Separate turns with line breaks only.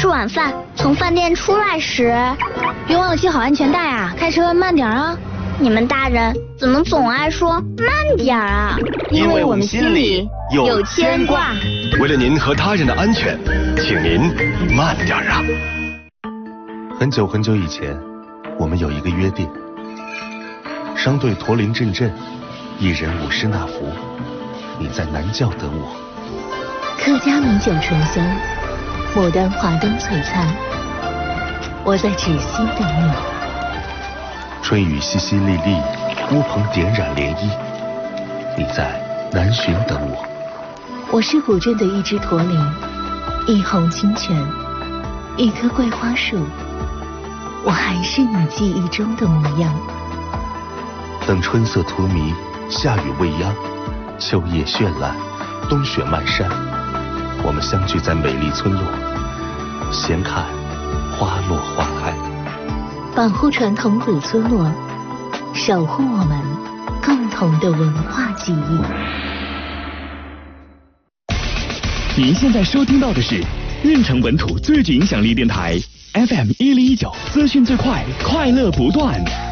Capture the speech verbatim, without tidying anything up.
吃晚饭，从饭店出来时，
别忘了系好安全带啊！开车慢点啊！
你们大人怎么总爱说慢点啊？
因为我们心里有牵挂。
为了您和他人的安全，请您慢点啊！
很久很久以前，我们有一个约定：商队驼铃阵阵，一人舞狮那福。你在南教等我。
客家米酒醇香，牡丹华灯璀璨。我在芷溪等你。
春雨淅淅沥沥，乌篷点染涟漪。你在南浔等我。
我是古镇的一只驼铃，一泓清泉，一棵桂花树。我还是你记忆中的模样。
等春色荼蘼，夏雨未央，秋叶绚烂，冬雪漫山。我们相聚在美丽村落，闲看花落花开。
保护传统古村落，守护我们共同的文化记忆。
您现在收听到的是运城本土最具影响力电台 F M 一零一九，资讯最快，快乐不断。